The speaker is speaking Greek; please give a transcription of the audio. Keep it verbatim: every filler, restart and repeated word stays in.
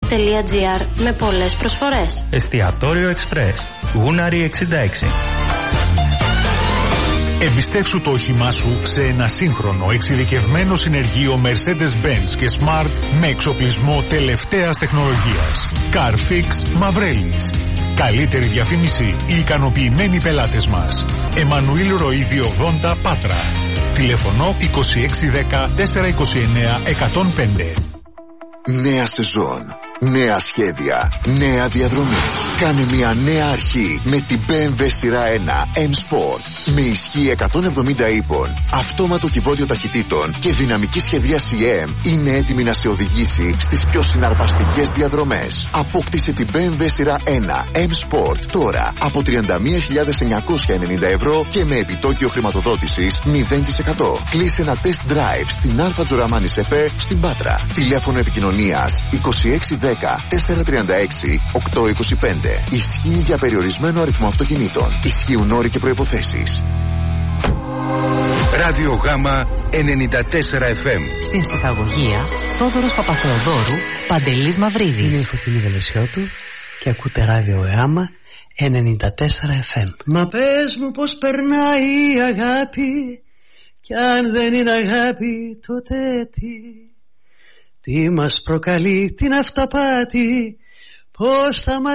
τελεία τζι άρ με πολλές προσφορές. Εστιατόριο Express, Γούναρη εξήντα έξι. Εμπιστεύσου το όχημά σου σε ένα σύγχρονο εξειδικευμένο συνεργείο Mercedes-Benz και Smart με εξοπλισμό τελευταίας τεχνολογίας. Carfix Mavrelis. Καλύτερη διαφήμιση, οι ικανοποιημένοι πελάτες μας. Εμμανουήλ Ροΐδη ογδόντα Πάτρα. Τηλέφωνο είκοσι έξι δέκα τετρακόσια είκοσι εννέα εκατόν πέντε. Νέα σεζόν. Νέα σχέδια, νέα διαδρομή. Κάνε μια νέα αρχή με την μπι εμ ντάμπλιου σειρά ένα M-Sport. Με ισχύ εκατόν εβδομήντα ύπων, αυτόματο κυβότιο ταχυτήτων και δυναμική σχεδίαση εμ είναι έτοιμη να σε οδηγήσει στις πιο συναρπαστικές διαδρομές. Απόκτησε την μπι εμ ντάμπλιου σειρά ένα M-Sport τώρα από τριάντα μία χιλιάδες εννιακόσια ενενήντα ευρώ και με επιτόκιο χρηματοδότησης μηδέν τοις εκατό. Κλείσε ένα test drive στην Αλφα Τζοραμάνη ΣΕΠΕ στην Πάτρα. Τηλέφωνο επικοινωνίας είκοσι έξι δέκα τετρακόσια τριάντα έξι οκτακόσια είκοσι πέντε. Ισχύει για περιορισμένο αριθμό αυτοκινήτων. Ισχύουν όροι και προϋποθέσεις. Ράδιο Γάμα ενενήντα τέσσερα εφ εμ. Στην ψυχαγωγία Θόδωρος Παπαθεοδόρου, Παντελής Μαυρίδης. Είναι η Φωτεινή Βελεσιώτου και ακούτε Ράδιο Γάμα ενενήντα τέσσερα εφ εμ. Μα πες μου πως περνάει η αγάπη, κι αν δεν είναι αγάπη τότε τι? Τι μας προκαλεί την αυταπάτη, πώς θα μας